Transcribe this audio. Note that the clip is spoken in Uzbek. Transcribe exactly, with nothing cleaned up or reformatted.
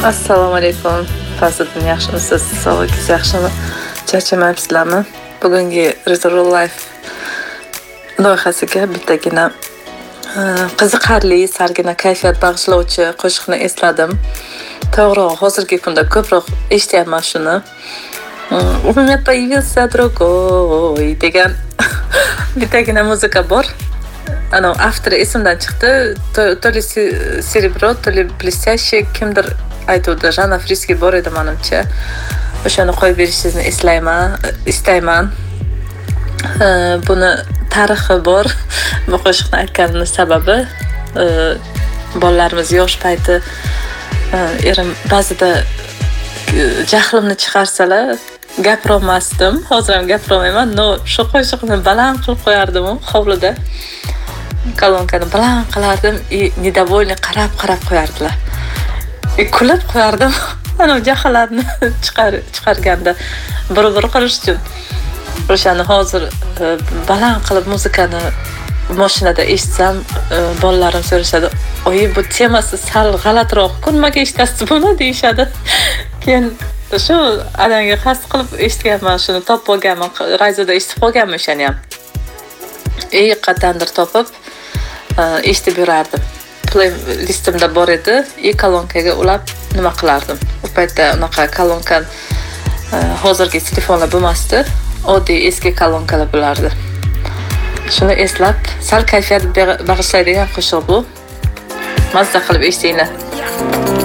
Assalomu alaykum. Fazliddin, yaxshimisiz? Sog'ligingiz yaxshimi? Charchamayapsizlarmi? Bugungi Real Life loyihasiga bittagina qiziqarli, sargina kayfiyat bag'ishlovchi qo'shiqni esladim. To'g'ri, hozirgi kunda ko'proq eshityapman shuni. "У меня появился другой" degan bittagina muzika bor. Ana avtori esimdan chiqdi. To li Cerebro, to li Blестящий kimdir aytuvdi. Jana Friski bor edi menimcha. O'shani qo'yib berishingizni eslayman, istayman. Buni tarixi bor. Bu qo'shiqni aytganimning sababi bolalarimiz yosh payti erim ba'zida jahlimni chiqarsalar gapirolmasdim. Hozir ham gapirolmayman. No, shu qo'shiqni baland qilib qo'yardim hovlida. Kolonkani baland qilardim, недовольный qarab-qarab qo'yardilar. E kulib qo'yardim. Ana jahllarni chiqar chiqarganda bir-bir qilish uchun. O'shani hozir baland qilib muzikani mashinada eshitsam, bolalarim so'rashadi: "Oyi, bu temasi sal g'alatiroq-ku, nimaga eshitasiz buni?" deyshadi. Keyin shu adanga qasd qilib eshitganman, shuni topib olganman, radioda eshitib qolganman o'shani ham. Ey, qatdandir topib eshitib yurardim. Playlistimda bor edi, e kolonkaga ulab nima qilardim. U paytda unaqa kolonkan hozirgi telefonlar bo'lmasdi, oddiy eski kolonkalar bo'lardi. Shuni eslab, sal kayfiyat bag'ishlaydigan qo'shiq bu. Mazza qilib eshitinglar.